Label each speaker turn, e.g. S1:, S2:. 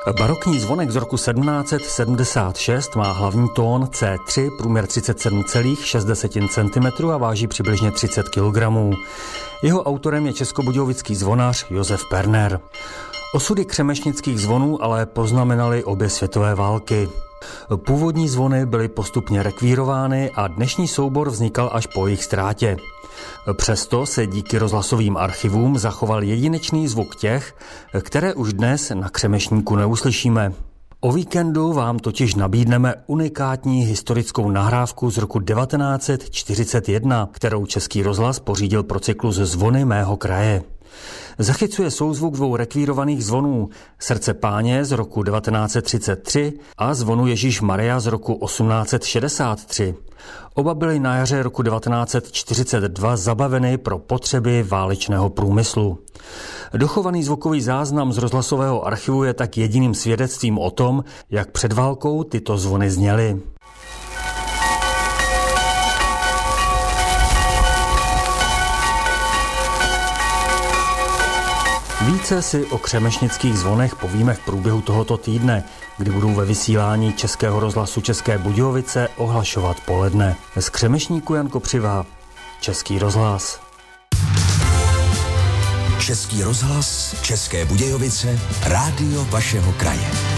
S1: Barokní zvonek z roku 1776 má hlavní tón C3, průměr 37,6 cm a váží přibližně 30 kg. Jeho autorem je českobudějovický zvonař Josef Perner. Osudy křemešnických zvonů ale poznamenaly obě světové války. Původní zvony byly postupně rekvírovány a dnešní soubor vznikal až po jejich ztrátě. Přesto se díky rozhlasovým archivům zachoval jedinečný zvuk těch, které už dnes na Křemešníku neuslyšíme. O víkendu vám totiž nabídneme unikátní historickou nahrávku z roku 1941, kterou Český rozhlas pořídil pro cyklus Zvony mého kraje. Zachycuje souzvuk dvou rekvírovaných zvonů, Srdce Páně z roku 1933 a zvonu Ježíš Maria z roku 1863. Oba byly na jaře roku 1942 zabaveny pro potřeby válečného průmyslu. Dochovaný zvukový záznam z rozhlasového archivu je tak jediným svědectvím o tom, jak před válkou tyto zvony zněly. Více si o křemešnických zvonech povíme v průběhu tohoto týdne, kdy budou ve vysílání Českého rozhlasu České Budějovice ohlašovat poledne. Z Křemešníku Jan Kopřiva, Český rozhlas.
S2: Český rozhlas, České Budějovice, rádio vašeho kraje.